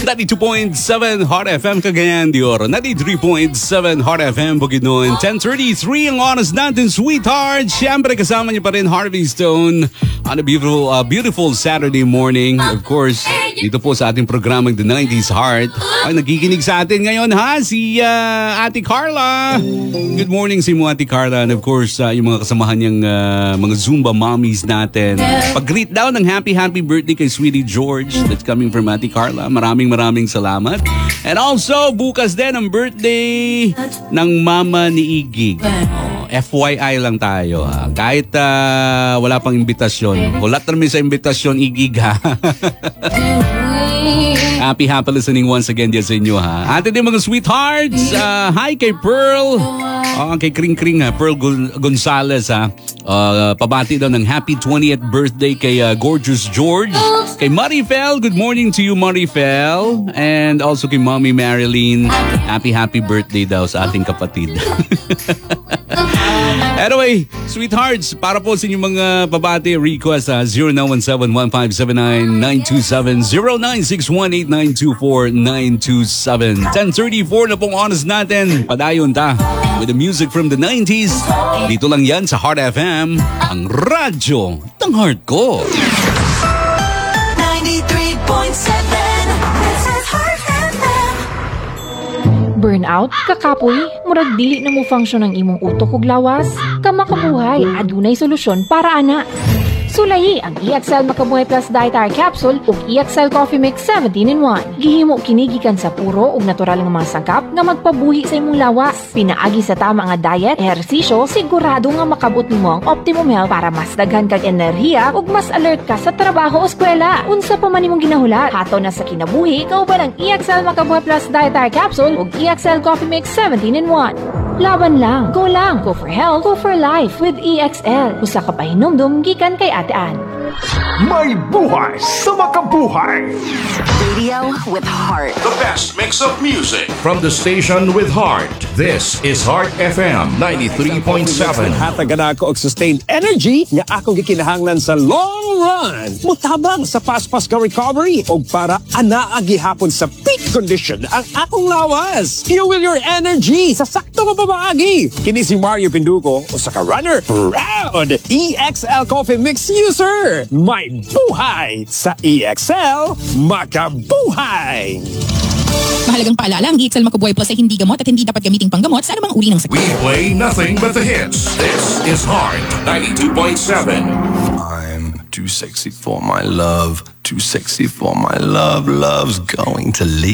92.7 Hot FM Cagayan de Oro. 93.7 Hot FM Bukidnon. 10:33 ang oras natin, sweetheart. Siyempre kasama niyo pa rin Harvey Stone on a beautiful Saturday morning. Of course, dito po sa ating programang The 90s Heart. Ay, nakikinig sa atin ngayon ha, si Ate Carla. Good morning si mo, Ate Carla. And of course, yung mga kasamahan niyang mga Zumba mommies natin. Pag-greet daw ng happy birthday kay Sweetie George. That's coming from Ate Carla. Maraming salamat. And also, bukas din ang birthday ng mama ni Igig. FYI lang tayo ha. Kahit wala pang imbitasyon. Hulat namin sa imbitasyon, Igig ha. Happy listening once again dyan sa inyo ha. Atin din mga sweethearts. Hi kay Pearl. Kay Kring ha. Pearl Gonzalez ha. Pabati daw ng happy 20th birthday kay Gorgeous George. Kay Marifel, good morning to you Marifel. And also kay Mommy Marilyn. Happy birthday daw sa ating kapatid. Anyway, sweethearts, para po sa inyong mga pabati, request 0917-1579-927, 0961-8924-927. 10:34 na pong honest natin. Padayon ta with the music from the 90s. Dito lang yan sa Heart FM, ang radyo ng heart ko. 93.7, this is Heart FM. Burnout, kakapoy, murag dili na mo function ang imong utok ug lawas. Kamakabuhay, adunay solusyon para ana. Sulayi ang EXL Makabuhay Plus Dietary Capsule ug EXL Coffee Mix 17-in-1. Gihimo kini gikan sa puro ug natural nga mga sangkap nga magpabuhi sa imong lawas. Pinaagi sa tama nga diet, ehersisyo, sigurado nga makabot nimo ang optimum health para mas daghan kag enerhiya ug mas alert ka sa trabaho o eskwela. Unsa pa man imong ginahulat, hato na sa kinabuhi, kauban ang EXL Makabuhay Plus Dietary Capsule ug EXL Coffee Mix 17-in-1. Laban lang, go for health, go for life with EXL. Usa ka pahinumdum gikan kay Ate Ann. May buhay sa makabuhay. Radio with heart. The best mix of music from the station with heart. This is Heart FM 93.7. Hatagan ako og sustained energy nga akong gikinahanglan sa long run. Mutabang sa fast ka recovery o para anaa gihapon sa peak condition ang akong lawas. Fuel your energy sa sakto nga pamaagi. Kini si Mario Pinduco, usa ka runner, proud EXL Coffee Mix user. May buhay sa EXL Makabuhay! Mahalagang paalala, ang EXL Makabuhay Plus ay hindi gamot at hindi dapat gamiting panggamot sa anumang uri ng sakit. We play nothing but the hits. This is Heart 92.7. I'm too sexy for my love, too sexy for my love, love's going to leave.